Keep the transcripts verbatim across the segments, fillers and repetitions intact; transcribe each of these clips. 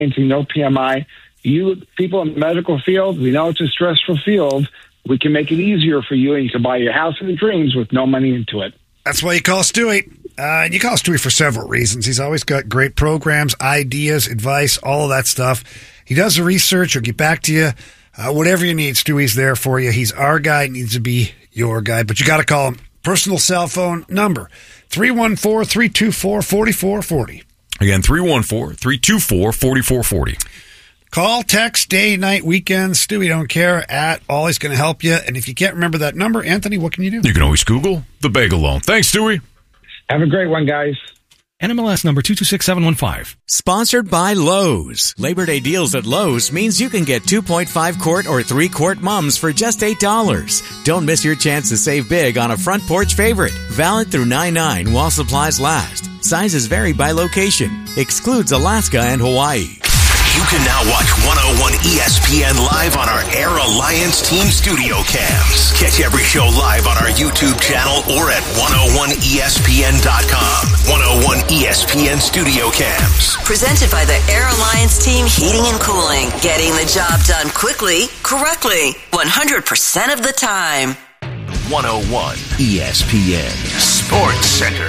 no P M I. You people in the medical field, we know it's a stressful field. We can make it easier for you, and you can buy your house of your dreams with no money into it. That's why you call Stewie. Uh, and you call Stewie for several reasons. He's always got great programs, ideas, advice, all of that stuff. He does the research. He'll get back to you. Uh, whatever you need, Stewie's there for you. He's our guy. Needs to be your guy. But you got to call him. Personal cell phone number, three one four, three two four, four four four zero. Again, three one four, three two four, four four four zero. Call, text, day, night, weekends. Stewie don't care at all. He's going to help you. And if you can't remember that number, Anthony, what can you do? You can always Google the Bagel Loan. Thanks, Stewie. Have a great one, guys. N M L S number two two six seven one five. Sponsored by Lowe's. Labor Day deals at Lowe's means you can get two point five quart or three quart mums for just eight dollars. Don't miss your chance to save big on a front porch favorite. Valid through nine nine while supplies last. Sizes vary by location. Excludes Alaska and Hawaii. You can now watch one oh one E S P N live on our Air Alliance Team studio cams. Catch every show live on our YouTube channel or at one oh one E S P N dot com. one oh one E S P N studio cams. Presented by the Air Alliance Team Heating and Cooling. Getting the job done quickly, correctly, one hundred percent of the time. one oh one E S P N Sports Center.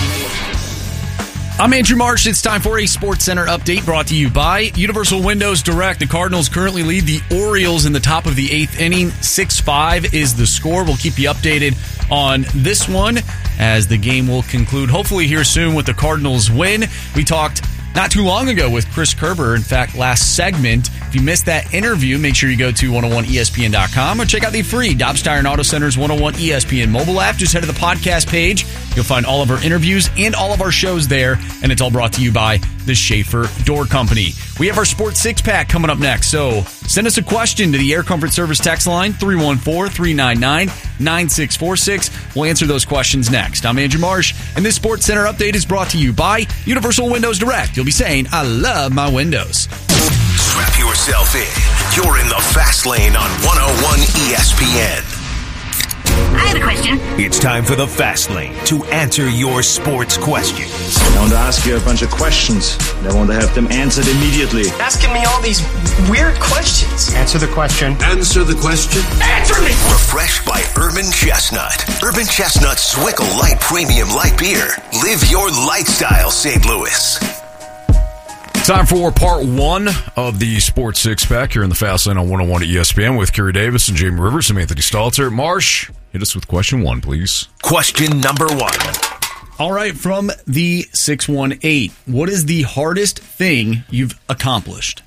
I'm Andrew Marsh. It's time for a Sports Center update brought to you by Universal Windows Direct. The Cardinals currently lead the Orioles in the top of the eighth inning. six five is the score. We'll keep you updated on this one as the game will conclude hopefully here soon with the Cardinals win. We talked not too long ago with Chris Kerber. In fact, last segment. If you missed that interview, make sure you go to one oh one E S P N dot com or check out the free Dobbs Tire and Auto Center's one oh one E S P N mobile app. Just head to the podcast page. You'll find all of our interviews and all of our shows there, and it's all brought to you by the Schaefer Door Company. We have our Sports Six-Pack coming up next, so send us a question to the Air Comfort Service text line, three one four, three nine nine, nine six four six. We'll answer those questions next. I'm Andrew Marsh, and this Sports Center update is brought to you by Universal Windows Direct. You'll be saying, I love my windows. Strap yourself in. You're in the fast lane on one oh one E S P N. I have a question. It's time for the Fast Lane to answer your sports questions. I want to ask you a bunch of questions. I want to have them answered immediately. Asking me all these weird questions. Answer the question. Answer the question. Answer me! Refreshed by Urban Chestnut. Urban Chestnut Swickle Light Premium Light Beer. Live your lifestyle, Saint Louis. Time for part one of the Sports Six-Pack here in the Fast Lane on one oh one E S P N with Kerry Davis and Jamie Rivers and Anthony Stalter. Marsh, hit us with question one, please. Question number one. All right, from the six one eight, what is the hardest thing you've accomplished?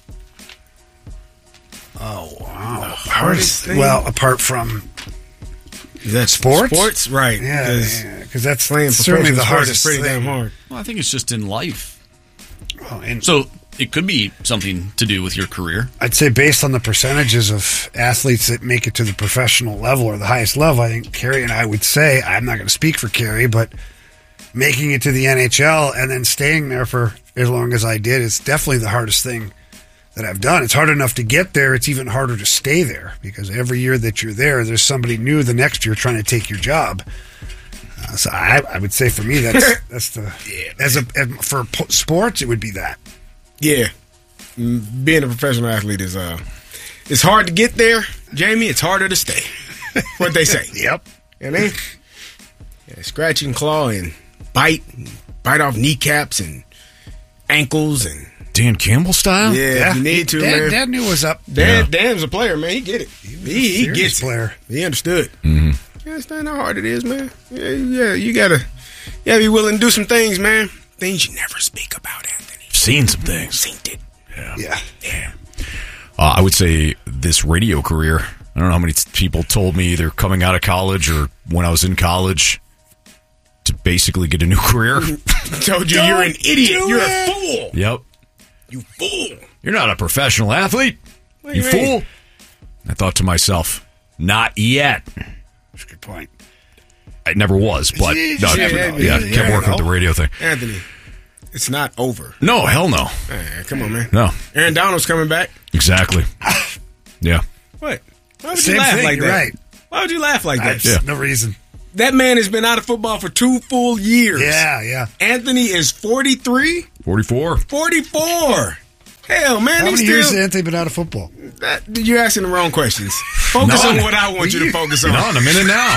Oh, wow. Hardest thing? Well, apart from... Is that sports? Sports, right. Yeah, because yeah, that's playing certainly the hardest pretty thing. damn hard. Well, I think it's just in life. Oh, and so it could be something to do with your career. I'd say based on the percentages of athletes that make it to the professional level or the highest level, I think Kerry and I would say, I'm not going to speak for Kerry, but making it to the N H L and then staying there for as long as I did is definitely the hardest thing that I've done. It's hard enough to get there. It's even harder to stay there because every year that you're there, there's somebody new the next year trying to take your job. Uh, so I, I would say for me, that's that's the yeah, as a as for sports, it would be that. Yeah, being a professional athlete is uh, it's hard to get there, Jamie. It's harder to stay. What they say. Yep. And they yeah, scratch and claw and bite, and bite off kneecaps and ankles and Dan Campbell style. Yeah, yeah. If you need to, Dan, man. Dan knew was up. Dan, yeah. Dan's a player, man. He get it. He, he, he gets player. It. He understood. Mm-hmm. You understand how hard it is, man? Yeah, yeah. You gotta, you gotta be willing to do some things, man. Things you never speak about, Anthony. Seen some things. Seen it. Yeah. Yeah. Yeah. Uh, I would say this radio career. I don't know how many people told me either coming out of college or when I was in college to basically get a new career. Told you you're an idiot. You're it. a fool. Yep. You fool. You're not a professional athlete. What you you fool. mean? I thought to myself, not yet. That's a good point. I never was, but no, yeah, yeah, yeah, kept yeah, working with the radio thing. Anthony, it's not over. No, hell no. Man, come on, man. No. Aaron Donald's coming back. Exactly. Yeah. What? Why would Same you laugh thing, like you're that? right. Why would you laugh like that? Yeah. No reason. That man has been out of football for two full years. Yeah, yeah. Anthony is forty-three? forty-four. forty-four. Hell, man. How he's many still, years has Anthony been out of football? That, you're asking the wrong questions. Focus None. on what I want you to focus on. No, in a minute now.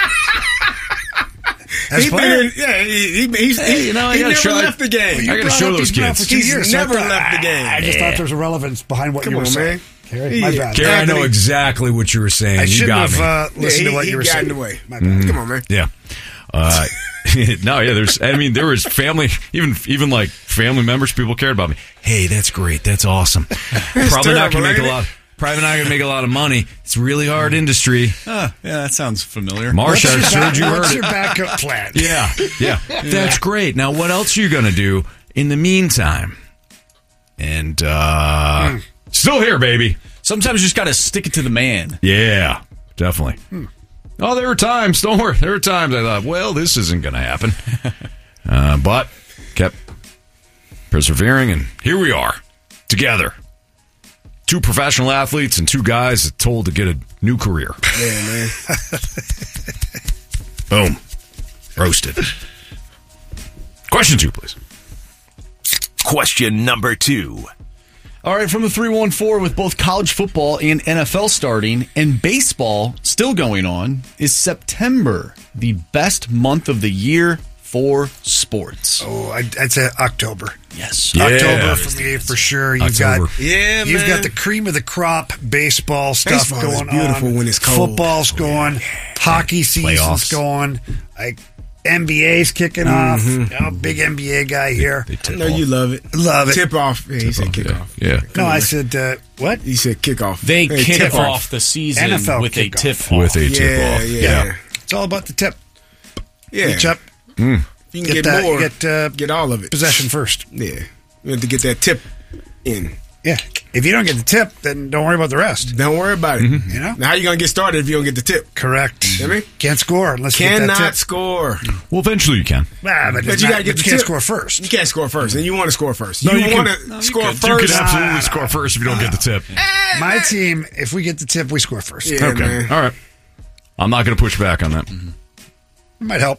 As He player? been in, yeah, he, he, he's, Hey, he, you know, I he gotta never show- left the game. I gotta brought show up those he's been out kids. for two He's years, so I never thought- left the game. I just thought there was a relevance behind what Come you were on, saying. man. Gary, He- my bad. Gary, I know Anthony- exactly what you were saying. I you shouldn't got have me. uh, listened Yeah, to what he- you were he got saying. in the way. My bad. Come on, man. Yeah. Uh, no, yeah, there's, I mean, there was family, even, even like family members, people cared about me. Hey, that's great. That's awesome. Probably not terrible, going to make ain't a it? lot, probably not going to make a lot of money. It's a really hard industry. Ah, yeah, that sounds familiar. Marsh, I What's your, heard you back, what's heard your it. backup plan? Yeah, yeah. That's great. Now, what else are you going to do in the meantime? And, uh, still here, baby. Sometimes you just got to stick it to the man. Yeah, definitely. Oh, there were times, don't worry. There were times I thought, well, this isn't going to happen. uh, but kept persevering, and here we are, together. Two professional athletes and two guys told to get a new career. Yeah, man. Boom. Roasted. Question two, please. Question number two. All right, from the three one four, with both college football and N F L starting and baseball still going on, is September the best month of the year for sports? Oh, I'd, I'd say October. Yes. Yeah. October for me, for sure. You've October. got Yeah, you've man. got the cream of the crop baseball stuff Baseball is going beautiful on. when it's cold. Football's going. Hockey season's Playoffs. going. Like N B A's kicking off. I'm a big N B A guy here. They I tip know off. you love it. Love it. Tip off. Yeah, he said off, kick yeah. off. Yeah. No, I said uh, what? He said kick off. They Hey, kick tip off the season N F L with a kickoff. tip With a tip Yeah, off. yeah. It's all about the tip. Yeah. Reach up, You can get get, that- more. get, uh, get all of it. possession first. Yeah. You have to get that tip in. Yeah. If you don't get the tip, then don't worry about the rest. Don't worry about it. You know? Now, how you going to get started if you don't get the tip? Correct. You know what I mean? Can't score unless you get that Cannot tip. score. Well, eventually you can. Ah, but But it's you not- got to get but the you can't tip. score first. You can't score first, and you want to score first. No, you, you want can- to score You first. could absolutely Nah, nah, score first if you don't get the tip. My team, if we get the tip, we score first. Yeah, Okay. man. All right. I'm not going to push back on that. Might help.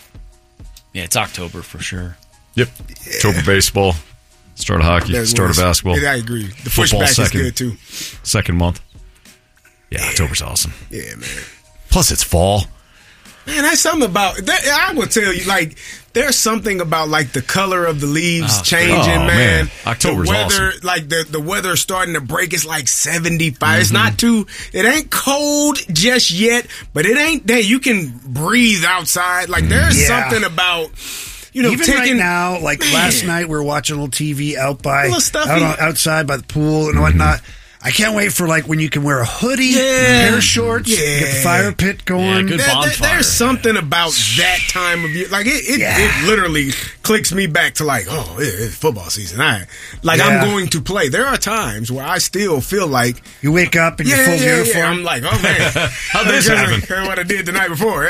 Yeah, it's October for sure. Yep. October baseball. Start of hockey. That's Start of when it's- basketball. Yeah, I agree. The Football pushback second. is good, too. Second month. Yeah, October's awesome. Yeah, man. Plus, it's fall. Man, that's something about that. I will tell you, like, there's something about like the color of the leaves Oh, changing, oh, man. man. October's the weather, awesome. like the the weather starting to break. It's like seventy-five. It's Mm-hmm. not too. It ain't cold just yet, but it ain't that you can breathe outside. Like there's Yeah. something about you know Even taking right now, like Man. last night, we were watching a little T V out by little stuffy. out on, outside by the pool and whatnot. I can't wait for like when you can wear a hoodie, Yeah. pair of shorts, Yeah. get the fire pit going. good There- there- bonfire. there's something about that time of year. Like it, it, Yeah. it literally clicks me back to like, oh, it, it's football season. I like Yeah. I'm going to play. There are times where I still feel like, You wake up in your yeah, full yeah, uniform. yeah. I'm like, oh man, How'd this happen? Heard what I did the night before.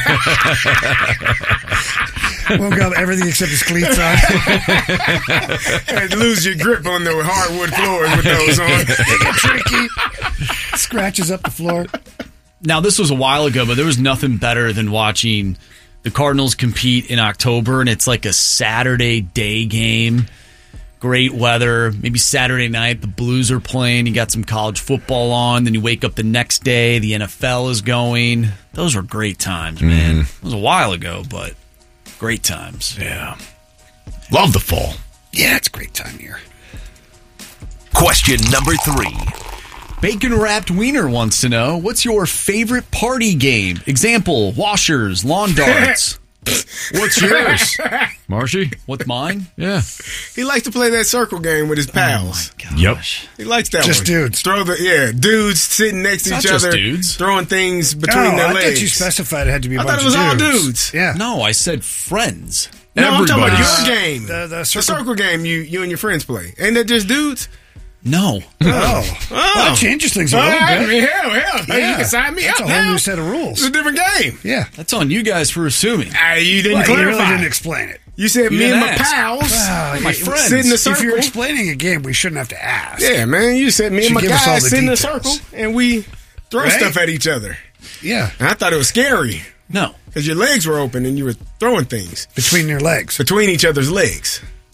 Woke up, everything except his cleats on. And lose your grip on the hardwood floors with those on. They get tricky. Scratches up the floor. Now, this was a while ago, but there was nothing better than watching the Cardinals compete in October, and it's like a Saturday day game. Great weather. Maybe Saturday night, the Blues are playing. You got some college football on. Then you wake up the next day, the N F L is going. Those were great times, man. It was a while ago, but great times. Yeah. Love the fall. Yeah, it's a great time here. Question number three. Bacon Wrapped Wiener wants to know, what's your favorite party game? Example, washers, lawn darts. What's yours? Marshy? What's mine? Yeah. He likes to play that circle game with his pals. Yep. He likes that Just one. dudes. Throw the yeah, dudes sitting next to It's each not just other, dudes. throwing things between Oh, their I legs. thought you specified it had to be a I thought bunch it was of all dudes. dudes. Yeah. No, I said friends. No, I'm talking about Everybody's- your game. The- the The circle- circle game you you and your friends play. Ain't that just dudes? No. Oh. Well, that changes things a Well, little I bit. mean, hell, hell. Yeah. You can sign me That's up a whole now. new set of rules. It's a different game. Yeah. That's on you guys for assuming. Ah, you didn't Well, you clarify. really didn't explain it. You said You me and didn't my ask. pals, Wow, my you- friends. sit in the If circle. you're explaining a game, we shouldn't have to ask. Yeah, man. You said me and Should my give us all guys the sit in a details. circle and we throw Right? stuff at each other. Yeah. And I thought it was scary No. because your legs were open and you were throwing things Between your legs. between each other's legs.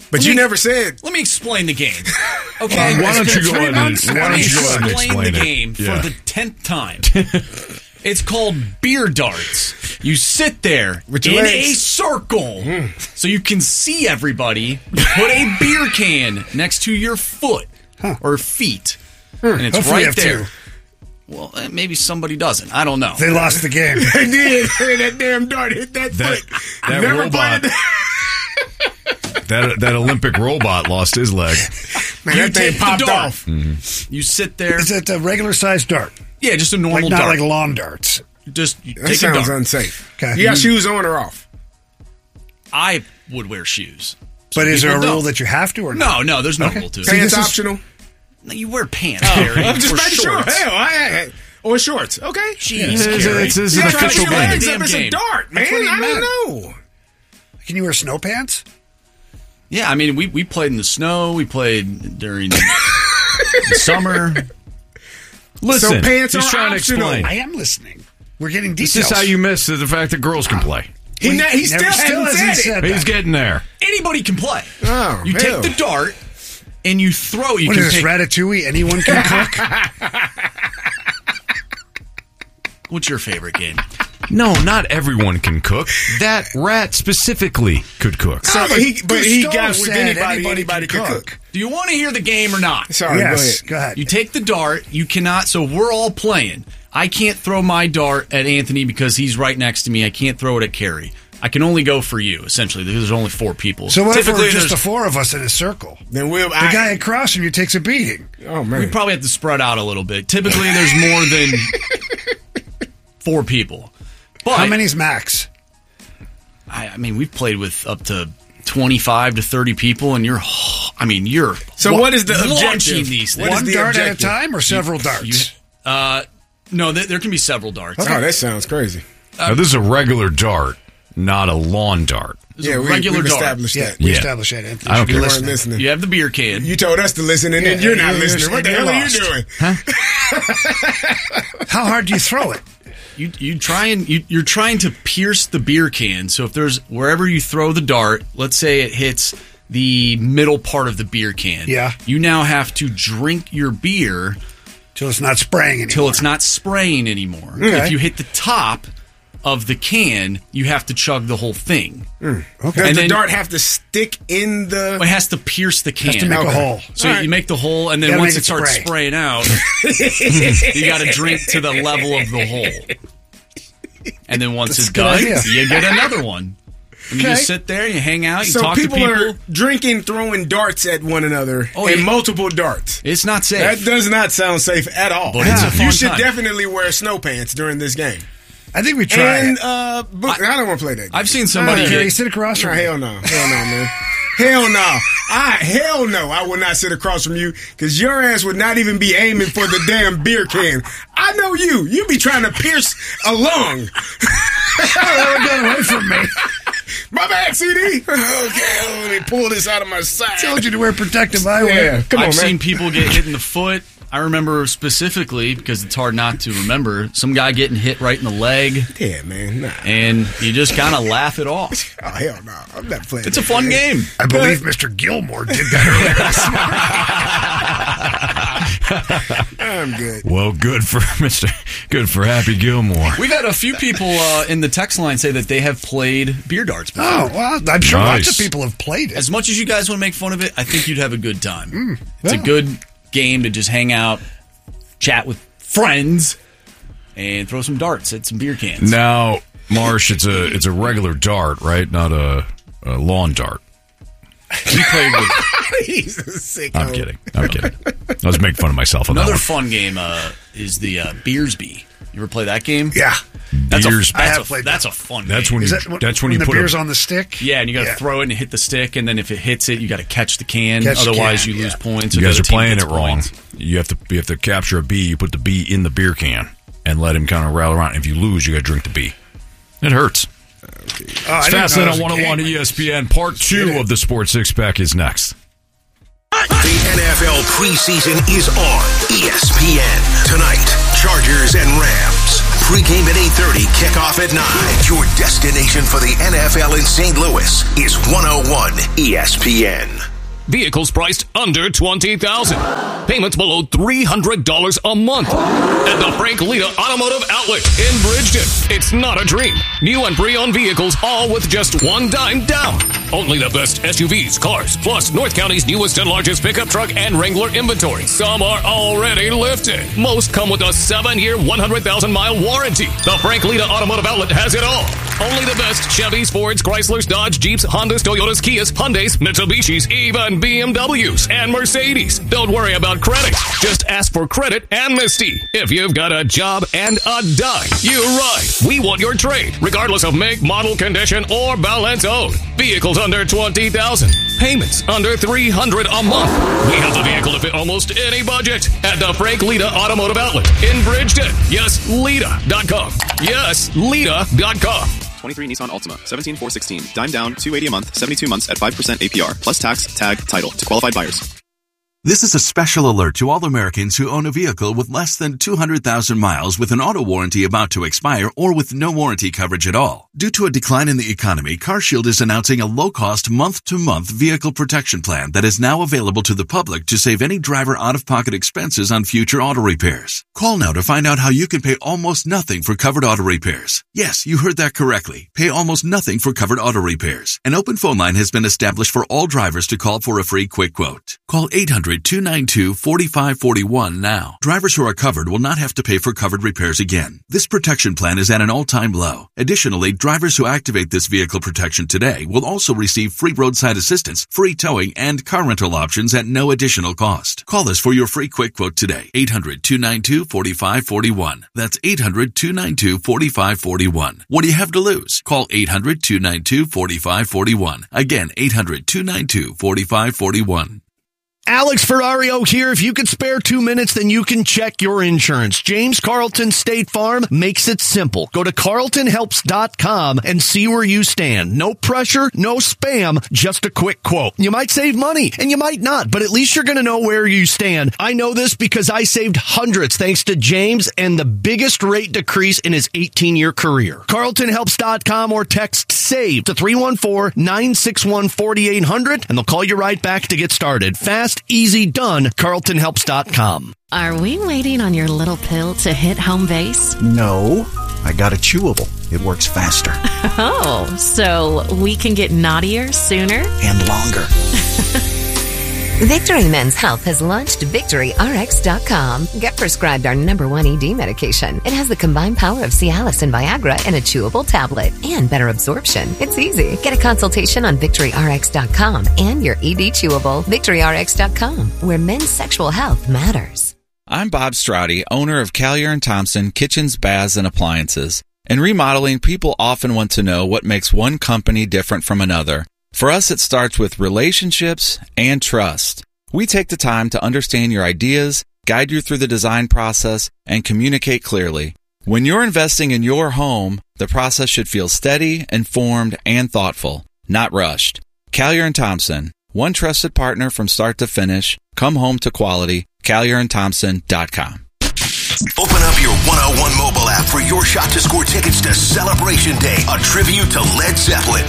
But Let you me- never said. Let me explain the game. Okay, Well, why don't you go ahead and- Let why don't me you go ahead and explain explain the it? game Yeah. for the tenth time. It's called beer darts. You sit there With in your a legs. circle so you can see everybody. You put a beer can next to your foot or feet, and it's Hopefully you right have there. two. Well, eh, maybe somebody doesn't. I don't know. They lost the game. They did. That damn dart hit that, That- foot. that Never robot- played That that Olympic robot lost his leg. Man, You that thing take the popped dart. off. You sit there. Is it a regular sized dart? Yeah, just a Like normal not dart. like lawn darts. just you That take a sounds dart. unsafe. Okay. You got shoes on or off? I would wear shoes. But Some is there a people rule don't. that you have to or not? No, no, there's no rule to it. Pants this is- optional? No, you wear pants, Gary, I'm just or making sure. shorts. Hell, I, I, or shorts. Okay. Jeez, It's- Gary. it's- it's an Yeah, official trying to game. legs up. Damn It's a game. dart, man. That's what he I meant. don't know. Can you wear snow pants? Yeah, I mean, we, we played in the snow. We played during the summer. Listen, So pants he's are trying to optional. explain. I am listening. We're getting This details. is how you miss the fact that girls can play. He, Well, ne- he he never- still still hasn't hasn't said it. said He's that. getting there. Anybody can play. Oh, you hell. take the dart and you throw. You What can is this, take. Ratatouille? Anyone can cook? What's your favorite game? No, not everyone can cook. That rat specifically could cook. So, but he, but he Gusteau got with said anybody. anybody Anybody can can cook. cook. Do you want to hear the game or not? Sorry, yes, go ahead. go ahead. You take the dart. You cannot. So we're all playing. I can't throw my dart at Anthony because he's right next to me. I can't throw it at Carrie. I can only go for you, essentially, because there's only four people. So what if Typically, we're just the there's- four of us in a circle? Then we'll. The I, guy across from you takes a beating. Oh man. we probably have to spread out a little bit. Typically, there's more than four people. But How many's max? I, I mean, we've played with up to twenty-five to thirty people, and you're, I mean, you're. So what is the launching objective? these What things? is One the dart objective? at a time or several darts? Uh, no, th- there can be several darts. Oh, that sounds crazy. Now, this is a regular dart, not a lawn dart. There's Yeah, a we, regular we've dart. established yeah, that. we Yeah. established that. Anthony. I don't You care. You weren't listening. listening. You have the beer can. You told us to listen, and then Yeah, you're not you're- listening. What the you're hell are you lost. doing? How hard do you throw it? You you try and you, you're trying to pierce the beer can. So if there's wherever you throw the dart, let's say it hits the middle part of the beer can. Yeah. You now have to drink your beer Till it's not spraying anymore. till it's not spraying anymore. Okay. If you hit the top of the can, you have to chug the whole thing. Okay. Does And the then- dart have to stick in the? It has to pierce the can. Has to make a Okay. hole. So All right. you make the hole, and then Gotta once make it it starts spray. spraying out, you got to drink to the level of the hole. And then once That's it's a good done, idea. you get another one. And you Okay. just sit there and you hang out, you So talk people, to people. are drinking, throwing darts at one another, Oh, and yeah. multiple darts. It's not safe. That does not sound safe at all. But it's a fun you should time. definitely wear snow pants during this game. I think we try And it. uh, but I, don't want to play that. Game. I've seen somebody Uh, get- Carrie, sit across No, from me. hell no, hell no, man. Hell no. I hell no. I will not sit across from you because your ass would not even be aiming for the damn beer can. I know you. You be trying to pierce a lung. Get away from me. My bad, C D. Okay, let me pull this out of my side. Told you to wear protective eyewear. Yeah, come on, I've man. seen people get hit in the foot. I remember specifically, because it's hard not to remember, some guy getting hit right in the leg, Yeah, man. Nah. and you just kind of laugh it off. Oh hell no. I'm not playing. It's a that fun game. I believe Mister Gilmore did that earlier. I'm good. Well, good for Mister Good for Happy Gilmore. We've had a few people uh, in the text line say that they have played beer darts before. Oh, well, I'm sure Nice. lots of people have played it. As much as you guys want to make fun of it, I think you'd have a good time. Mm, it's yeah. a good game to just hang out, chat with friends, and throw some darts at some beer cans. Now, Marsh, it's a it's a regular dart, right? Not a, a lawn dart. We played with He's a sicko. I'm kidding. I'm kidding. I was making fun of myself on another that fun game. Uh, is the uh, Beersby. You ever play that game? Yeah. one. That's Beers. a, that's, I have a, played that's a fun That's game. when Is you. that that's when, you the put beer's a, on the stick? Yeah, and you got to Yeah. throw it and hit the stick, and then if it hits it, you got to catch the can. Catch the Otherwise, can, you lose yeah. points. You or the guys other are team playing gets it wrong. points. You have to you have to capture a bee. You put the bee in the beer can and let him kind of rattle around. If you lose, you got to drink the bee. It hurts. Oh, I It's didn't know Fascinating it was on a one oh one game. E S P N. Part two of the Sports Six Pack is next. The N F L preseason is on E S P N. Tonight, Chargers and Rams. Pre-game at eight thirty, kickoff at nine. Your destination for the N F L in Saint Louis is one oh one E S P N. Vehicles priced under twenty thousand dollars. Payments below three hundred dollars a month. At the Frank Lita Automotive Outlet in Bridgeton. It's not a dream. New and pre-owned vehicles, all with just one dime down. Only the best S U Vs, cars, plus North County's newest and largest pickup truck and Wrangler inventory. Some are already lifted. Most come with a seven-year, one hundred thousand mile warranty. The Frank Lita Automotive Outlet has it all. Only the best Chevys, Fords, Chryslers, Dodge, Jeeps, Hondas, Toyotas, Kias, Hyundais, Mitsubishis, even B M Ws and Mercedes. Don't worry about credit. Just ask for credit amnesty. If you've got a job and a dime, you're right. We want your trade, regardless of make, model, condition, or balance owed. Vehicles under twenty thousand dollars. Payments under three hundred dollars a month. We have the vehicle to fit almost any budget at the Frank Lita Automotive Outlet in Bridgeton. Yes, Lita dot com. Yes, Lita dot com. twenty-three Nissan Altima, seventeen four sixteen, dime down, two eighty a month, seventy-two months at five percent A P R, plus tax, tag, title to qualified buyers. This is a special alert to all Americans who own a vehicle with less than two hundred thousand miles with an auto warranty about to expire or with no warranty coverage at all. Due to a decline in the economy, CarShield is announcing a low-cost month-to-month vehicle protection plan that is now available to the public to save any driver out-of-pocket expenses on future auto repairs. Call now to find out how you can pay almost nothing for covered auto repairs. Yes, you heard that correctly. Pay almost nothing for covered auto repairs. An open phone line has been established for all drivers to call for a free quick quote. Call eight hundred, two nine two, four five four one now. Drivers who are covered will not have to pay for covered repairs again. This protection plan is at an all-time low. Additionally, drivers who activate this vehicle protection today will also receive free roadside assistance, free towing, and car rental options at no additional cost. Call us for your free quick quote today. eight hundred, two nine two, four five four one. That's eight hundred, two nine two, four five four one. What do you have to lose? Call eight hundred, two nine two, four five four one. Again, eight hundred, two nine two, four five four one. Alex Ferrario here. If you could spare two minutes, then you can check your insurance. James Carlton State Farm makes it simple. Go to carlton helps dot com and see where you stand. No pressure, no spam, just a quick quote. You might save money, and you might not, but at least you're going to know where you stand. I know this because I saved hundreds thanks to James and the biggest rate decrease in his eighteen-year career. carlton helps dot com or text SAVE to three one four, nine six one, four eight zero zero, and they'll call you right back to get started. Fast, easy, done. carlton helps dot com. Are we waiting on your little pill to hit home base? No, I got a chewable. It works faster. Oh, so we can get naughtier sooner? And longer. Victory Men's Health has launched Victory R X dot com. Get prescribed our number one E D medication. It has the combined power of Cialis and Viagra in a chewable tablet and better absorption. It's easy. Get a consultation on Victory R X dot com and your E D chewable. Victory R X dot com, where men's sexual health matters. I'm Bob Straudy, owner of Callier and Thompson Kitchens, Baths, and Appliances. In remodeling, people often want to know what makes one company different from another. For us, it starts with relationships and trust. We take the time to understand your ideas, guide you through the design process, and communicate clearly. When you're investing in your home, the process should feel steady, informed, and thoughtful, not rushed. Callier and Thompson, one trusted partner from start to finish. Come home to quality. callier and thompson dot com. Open up your one oh one mobile app for your shot to score tickets to Celebration Day, a tribute to Led Zeppelin.